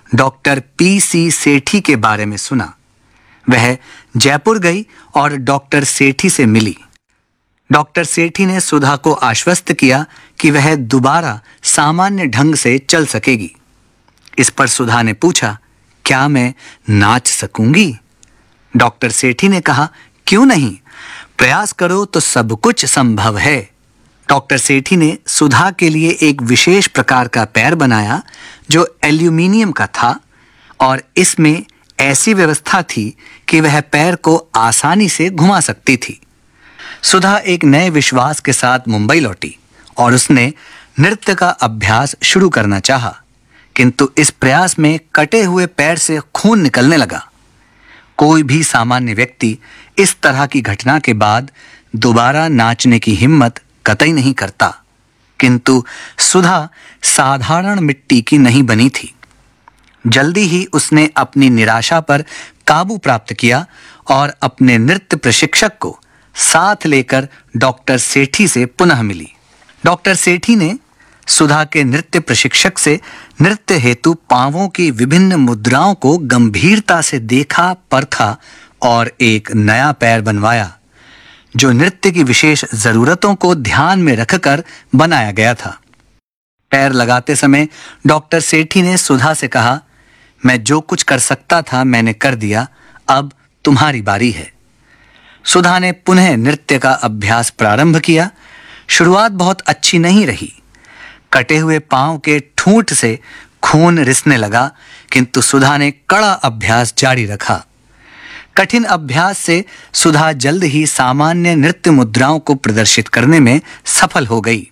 Doctor PC सेठी के बारे में सुना। वह जयपुर गई और डॉक्टर सेठी से मिली। डॉक्टर सेठी ने सुधा को आश्वस्त किया कि वह दोबारा सामान्य ढंग से चल सकेगी। इस पर सुधा ने पूछा, क्या मैं नाच सकूंगी? डॉक्टर सेठी ने कहा, क्यों नहीं, प्रयास करो तो सब कुछ संभव है। डॉक्टर सेठी ने सुधा के लिए एक विशेष प्रकार का पैर बनाया जो एल्यूमिनियम का था और इसमें ऐसी व्यवस्था थी कि वह पैर को आसानी से घुमा सकती थी। सुधा एक नए विश्वास के साथ मुंबई लौटी और उसने नृत्य का अभ्यास शुरू करना चाहा, किंतु इस प्रयास में कटे हुए पैर से खून निकलने लगा। कोई भी सामान्य व्यक्ति इस तरह की घटना के बाद दोबारा नाचने की हिम्मत कतई नहीं करता, किंतु सुधा साधारण मिट्टी की नहीं बनी थी। जल्दी ही उसने अपनी निराशा पर काबू प्राप्त किया और अपने नृत्य प्रशिक्षक को साथ लेकर डॉक्टर सेठी से पुनः मिली। डॉक्टर सेठी ने सुधा के नृत्य प्रशिक्षक से नृत्य हेतु पांवों की विभिन्न मुद्राओं को गंभीरता से देखा, परखा और एक नया पैर बनवाया जो नृत्य की विशेष जरूरतों को ध्यान में रखकर बनाया गया था। पैर लगाते समय डॉक्टर सेठी ने सुधा से कहा, मैं जो कुछ कर सकता था मैंने कर दिया, अब तुम्हारी बारी है। सुधा ने पुनः नृत्य का अभ्यास प्रारंभ किया। शुरुआत बहुत अच्छी नहीं रही। कटे हुए पांव के ठूंठ से खून रिसने लगा, किंतु सुधा ने कड़ा अभ्यास जारी रखा। कठिन अभ्यास से सुधा जल्द ही सामान्य नृत्य मुद्राओं को प्रदर्शित करने में सफल हो गई।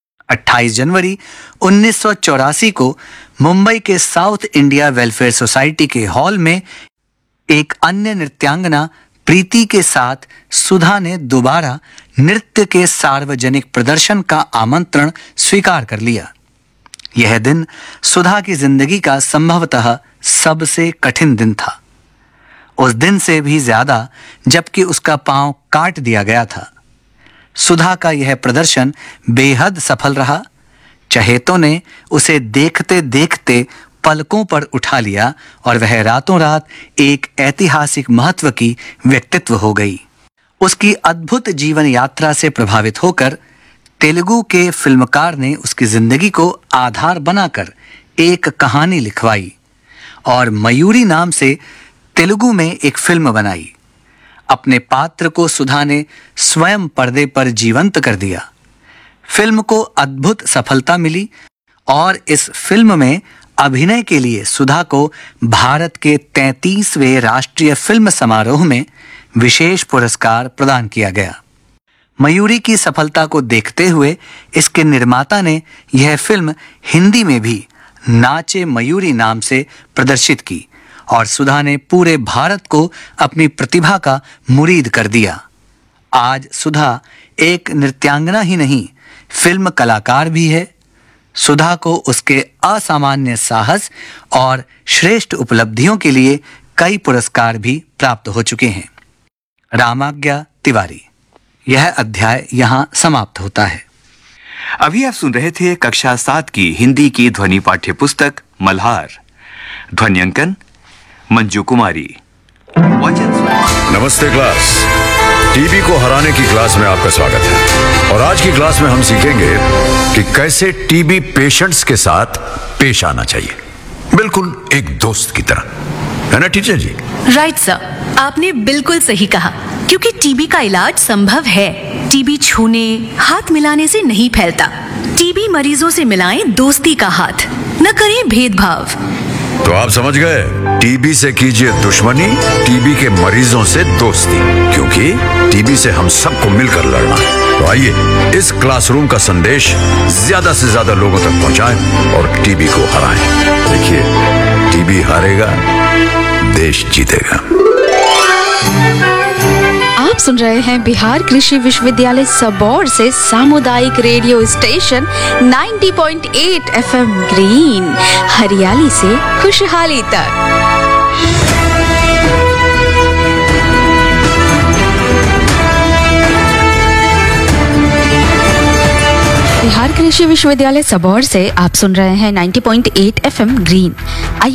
28 जनवरी 1984 को मुंबई के साउथ इंडिया वेलफेयर सोसाइटी के हॉल में एक अन्य नृत्यांगना प्रीति के साथ सुधा ने दोबारा नृत्य के सार्वजनिक प्रदर्शन का आमंत्रण स्वीकार कर लिया। यह दिन सुधा की जिंदगी का संभवतः सबसे कठिन दिन था। उस दिन से भी ज्यादा जबकि उसका पांव काट दिया गया था। सुधा का यह प्रदर्शन बेहद सफल रहा। चहेतों ने उसे देखते देखते पलकों पर उठा लिया और वह रातों रात एक ऐतिहासिक महत्व की व्यक्तित्व हो गई। उसकी अद्भुत जीवन यात्रा से प्रभावित होकर तेलुगु के फिल्मकार ने उसकी जिंदगी को आधार बनाकर एक कहानी लिखवाई और मयूरी नाम से तेलुगु में एक फिल्म बनाई। अपने पात्र को सुधा ने स्वयं पर्दे पर जीवंत कर दिया। फिल्म को अद्भुत सफलता मिली और इस फिल्म में अभिनय के लिए सुधा को भारत के 33वें राष्ट्रीय फिल्म समारोह में विशेष पुरस्कार प्रदान किया गया। मयूरी की सफलता को देखते हुए इसके निर्माता ने यह फिल्म हिंदी में भी नाचे मयूरी नाम से प्रदर्शित की और सुधा ने पूरे भारत को अपनी प्रतिभा का मुरीद कर दिया। आज सुधा एक नृत्यांगना ही नहीं, फिल्म कलाकार भी है। सुधा को उसके असामान्य साहस और श्रेष्ठ उपलब्धियों के लिए कई पुरस्कार भी प्राप्त हो चुके हैं। रामाज्ञा तिवारी। यह अध्याय यहाँ समाप्त होता है। अभी आप सुन रहे थे कक्षा 7 की हिंदी की ध्वनि पाठ्य पुस्तक मल्हार। ध्वन्यांकन मंजू कुमारी। नमस्ते क्लास। टीबी को हराने की क्लास में आपका स्वागत है और आज की क्लास में हम सीखेंगे कि कैसे टीबी पेशेंट्स के साथ पेश आना चाहिए, बिल्कुल एक दोस्त की तरह, है ना टीचर जी? राइट सर, आपने बिल्कुल सही कहा, क्योंकि टीबी का इलाज संभव है। टीबी छूने, हाथ मिलाने से नहीं फैलता। टीबी मरीजों से मिलाएं दोस्ती का हाथ, न करें भेदभाव। तो आप समझ गए, टीबी से कीजिए दुश्मनी, टीबी के मरीजों से दोस्ती, क्योंकि टीबी से हम सबको मिलकर लड़ना है। तो आइए इस क्लासरूम का संदेश ज्यादा से ज्यादा लोगों तक पहुंचाएं और टीबी को हराएं। देखिए, टीबी हारेगा, देश जीतेगा। आप सुन रहे हैं बिहार कृषि विश्वविद्यालय सबौर से सामुदायिक रेडियो स्टेशन 90.8 FM ग्रीन, हरियाली से खुशहाली तक। बिहार कृषि विश्वविद्यालय सबौर से आप सुन रहे हैं 90.8 FM ग्रीन।